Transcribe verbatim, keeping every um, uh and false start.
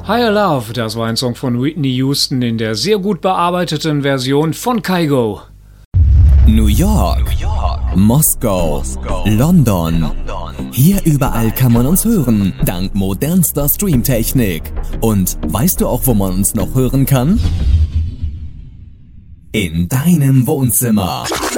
Higher Love, das war ein Song von Whitney Houston in der sehr gut bearbeiteten Version von Kygo. New York, New York. Moskau, Moskau. London. London. Hier überall kann man uns hören, dank modernster Streamtechnik. Und weißt du auch, wo man uns noch hören kann? In deinem Wohnzimmer.